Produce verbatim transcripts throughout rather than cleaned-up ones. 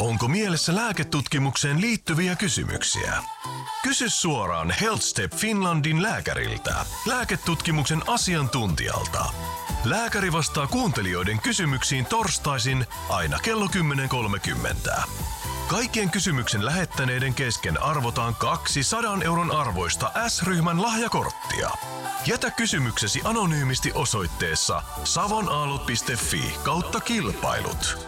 Onko mielessä lääketutkimukseen liittyviä kysymyksiä? Kysy suoraan HealthStep Finlandin lääkäriltä, lääketutkimuksen asiantuntijalta. Lääkäri vastaa kuuntelijoiden kysymyksiin torstaisin aina kello kymmenen kolmekymmentä. Kaikkien kysymyksen lähettäneiden kesken arvotaan kaksi sadan euron arvoista S-ryhmän lahjakorttia. Jätä kysymyksesi anonyymisti osoitteessa savonaallot piste fi kautta kilpailut.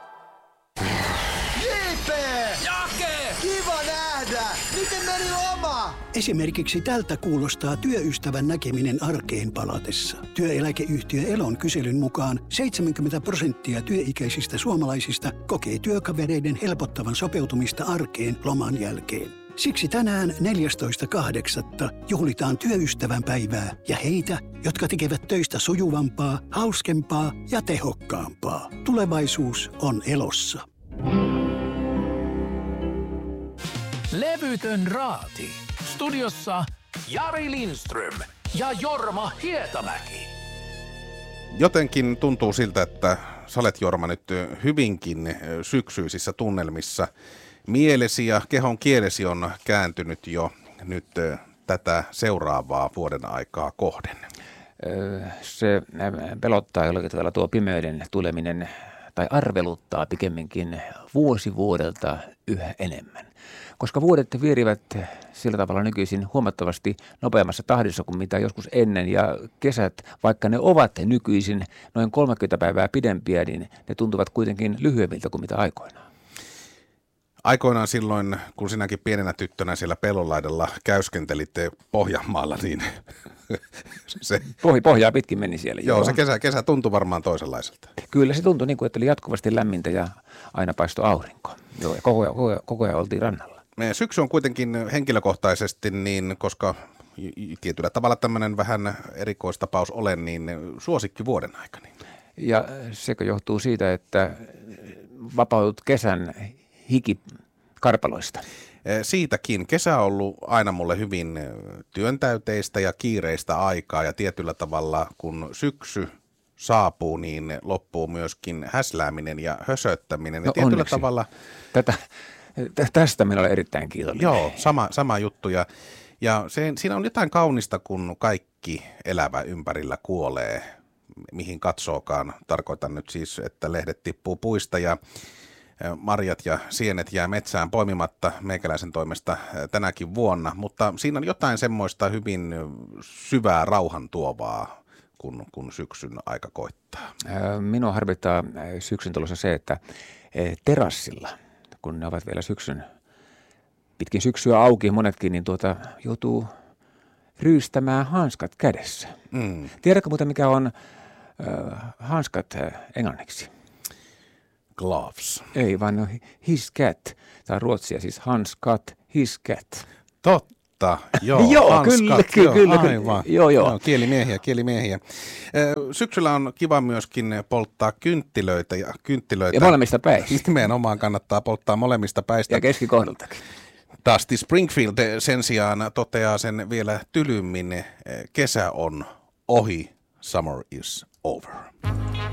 J P! Jake! Kiva nähdä! Miten meni loma? Esimerkiksi tältä kuulostaa työystävän näkeminen arkeen palatessa. Työeläkeyhtiö Elon kyselyn mukaan seitsemänkymmentä prosenttia työikäisistä suomalaisista kokee työkavereiden helpottavan sopeutumista arkeen loman jälkeen. Siksi tänään neljästoista kahdeksatta juhlitaan työystävän päivää ja heitä, jotka tekevät töistä sujuvampaa, hauskempaa ja tehokkaampaa. Tulevaisuus on Elossa. Levytön raati. Studiossa Jari Lindström ja Jorma Hietamäki. Jotenkin tuntuu siltä, että sä olet, Jorma, nyt hyvinkin syksyisissä tunnelmissa. Mielesi ja kehon kielesi on kääntynyt jo nyt tätä seuraavaa vuoden aikaa kohden. Se pelottaa jollakin tavalla tuo pimeyden tuleminen, tai arveluttaa pikemminkin vuosi vuodelta yhä enemmän. Koska vuodet viirivät sillä tavalla nykyisin huomattavasti nopeammassa tahdissa kuin mitä joskus ennen. Ja kesät, vaikka ne ovat nykyisin noin kolmekymmentä päivää pidempiä, niin ne tuntuvat kuitenkin lyhyemmiltä kuin mitä aikoinaan. Aikoinaan silloin, kun sinäkin pienenä tyttönä siellä pellonlaidalla käyskentelitte Pohjanmaalla, niin se... Pohj- pohjaa pitkin meni siellä. Joo, joo. se kesä, kesä tuntui varmaan toisenlaiselta. Kyllä se tuntui niin kuin, että oli jatkuvasti lämmintä ja aina paistoi aurinko. Joo, ja koko ajan, koko ajan, koko ajan oltiin rannalla. Meidän syksy on kuitenkin henkilökohtaisesti, niin koska tietyllä tavalla tämmöinen vähän erikoistapaus olen, niin suosikki vuoden aikana. Ja sekö johtuu siitä, että vapaudut kesän hikikarpaloista? Siitäkin. Kesä on ollut aina mulle hyvin työntäyteistä ja kiireistä aikaa, ja tietyllä tavalla kun syksy saapuu, niin loppuu myöskin häslääminen ja hösöttäminen. No ja tietyllä onneksi. tavalla... Tätä, tästä minä olen erittäin kiitollinen. Joo, sama, sama juttu. Ja, ja se, siinä on jotain kaunista, kun kaikki elävä ympärillä kuolee, mihin katsookaan. Tarkoitan nyt siis, että lehdet tippuu puista ja marjat ja sienet jää metsään poimimatta meikäläisen toimesta tänäkin vuonna, mutta siinä on jotain semmoista hyvin syvää rauhan tuovaa, kun, kun syksyn aika koittaa. Minua harvittaa syksyn tulossa se, että terassilla, kun ne ovat vielä syksyn, pitkin syksyä auki monetkin, niin tuota, joutuu ryystämään hanskat kädessä. Mm. Tiedätkö muuten, mikä on äh, hanskat äh, englanniksi? Gloves. Ei, vaan no, his cat. Tämä on ruotsia, siis hanskat, his cat. Totta, joo. joo, hanskat, kyllä, joo, kyllä, aivan. Joo, joo. joo, kielimiehiä, kielimiehiä. Syksyllä on kiva myöskin polttaa kynttilöitä ja kynttilöitä. Ja molemmista päistä. Nimenomaan kannattaa polttaa molemmista päistä. Ja keskikohdaltakin. Dusty Springfield sen sijaan toteaa sen vielä tylymmin. Kesä on ohi, summer is over.